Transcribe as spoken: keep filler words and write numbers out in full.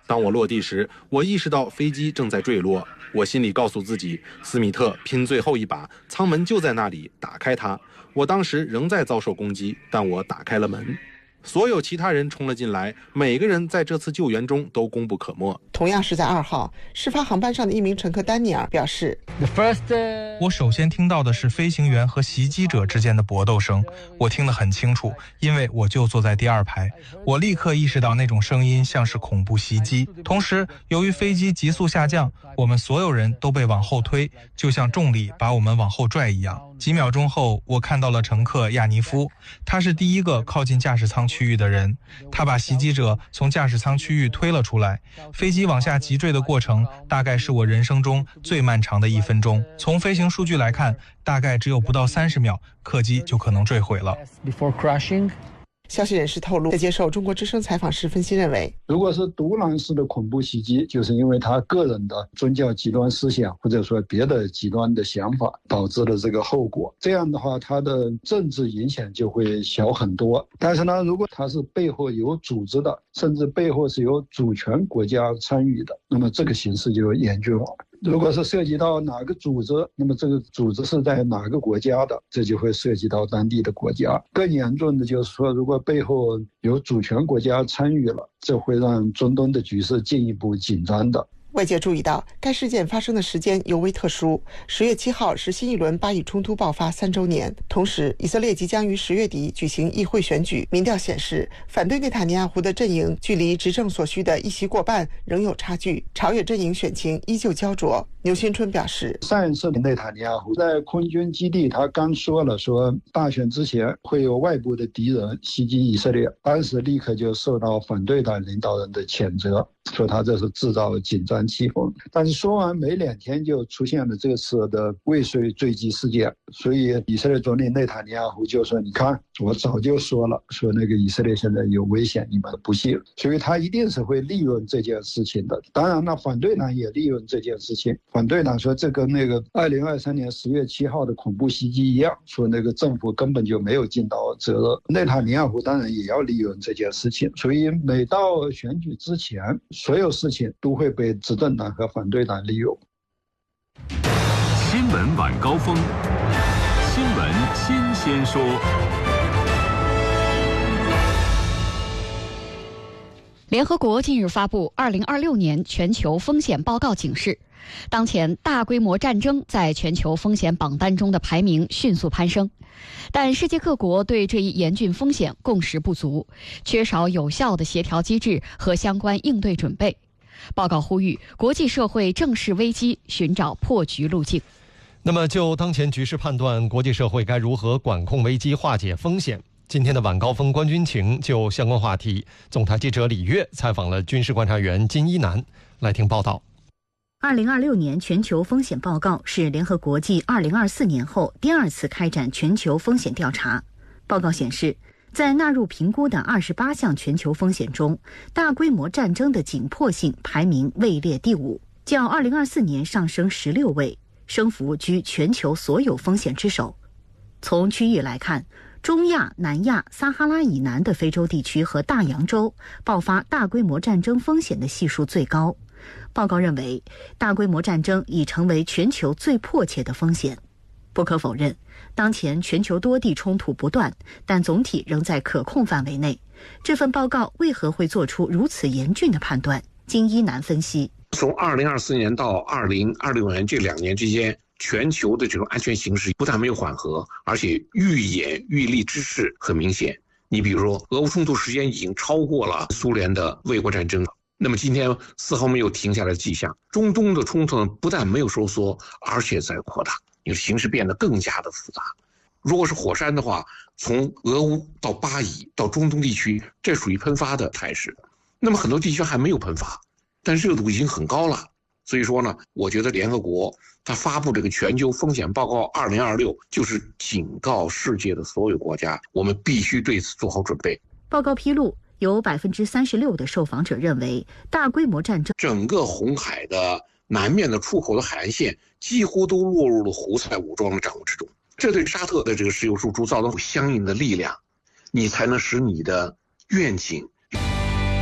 当我落地时，我意识到飞机正在坠落，我心里告诉自己，斯密特拼最后一把，舱门就在那里，打开它。我当时仍在遭受攻击，但我打开了门。所有其他人冲了进来，每个人在这次救援中都功不可没。 同样是在二号，事发航班上的一名乘客丹尼尔表示， 我首先听到的是飞行员和袭击者之间的搏斗声，我听得很清楚，因为我就坐在第二排。我立刻意识到那种声音像是恐怖袭击。同时，由于飞机急速下降，我们所有人都被往后推，就像重力把我们往后拽一样。几秒钟后，我看到了乘客亚尼夫，他是第一个靠近驾驶舱区域的人，他把袭击者从驾驶舱区域推了出来。飞机往下急坠的过程大概是我人生中最漫长的一分钟。从飞行数据来看，大概只有不到三十秒，客机就可能坠毁了。 消息人士透露，在接受中国之声采访时分析认为， 如果是独狼式的恐怖袭击，就是因为他个人的宗教极端思想或者说别的极端的想法导致了这个后果，这样的话他的政治影响就会小很多。但是呢，如果他是背后有组织的，甚至背后是有主权国家参与的，那么这个形势就严峻了。如果是涉及到哪个组织，那么这个组织是在哪个国家的，这就会涉及到当地的国家。更严重的就是说，如果背后有主权国家参与了，这会让中东的局势进一步紧张的。 外界注意到，该事件发生的时间尤为特殊。十月七号是新一轮巴以冲突爆发三周年，同时以色列即将于十月底举行议会选举。民调显示，反对内塔尼亚胡的阵营距离执政所需的一席过半仍有差距，朝野阵营选情依旧焦灼。牛新春表示， 上一次内塔尼亚胡在空军基地，他刚说了说大选之前会有外部的敌人袭击以色列，当时立刻就受到反对党领导人的谴责，说他这是制造紧张气氛。但是说完没两天就出现了这次的未遂坠机事件，所以以色列总理内塔尼亚胡就说，你看我早就说了，说那个以色列现在有危险，你们不信，所以他一定是会利用这件事情的。当然了，反对党也利用这件事情，反对党说这跟那个二零二三年十月七号的恐怖袭击一样，说那个政府根本就没有尽到责任。内塔尼亚胡当然也要利用这件事情，所以每到选举之前，所有事情都会被执政党和反对党利用。 新闻晚高峰，新闻新鲜说。 联合国近日发布二零二六年全球风险报告警示，当前大规模战争在全球风险榜单中的排名迅速攀升，但世界各国对这一严峻风险共识不足，缺少有效的协调机制和相关应对准备。报告呼吁国际社会正视危机，寻找破局路径。 那么就当前局势判断，国际社会该如何管控危机、化解风险？今天的晚高峰观军情就相关话题，总台记者李月采访了军事观察员金一南，来听报道。 二零二六年全球风险报告是联合国继二零二四年后第二次开展全球风险调查。报告显示，在纳入评估的二十八项全球风险中，大规模战争的紧迫性排名位列第五，较二零二四年上升十六位，升幅居全球所有风险之首。从区域来看，中亚、南亚、撒哈拉以南的非洲地区和大洋洲爆发大规模战争风险的系数最高。报告认为，大规模战争已成为全球最迫切的风险。不可否认，当前全球多地冲突不断，但总体仍在可控范围内。这份报告为何会做出如此严峻的判断？金一南分析， 从二零二四年到二零二六年这两年之间，全球的这种安全形势不但没有缓和，而且愈演愈烈之势很明显。你比如说，俄乌冲突时间已经超过了苏联的卫国战争，那么今天丝毫没有停下来的迹象。中东的冲突不但没有收缩，而且在扩大，你的形势变得更加的复杂。如果是火山的话，从俄乌到巴以到中东地区，这属于喷发的态势。那么很多地区还没有喷发，但热度已经很高了。所以说呢，我觉得联合国它发布这个全球风险报告二零二六，就是警告世界的所有国家，我们必须对此做好准备。 报告披露，有百分之三十六的受访者认为，大规模战争整个红海的南面的出口的海岸线几乎都落入了胡塞武装的掌握之中，这对沙特的这个石油输出造成相应的力量，你才能使你的愿景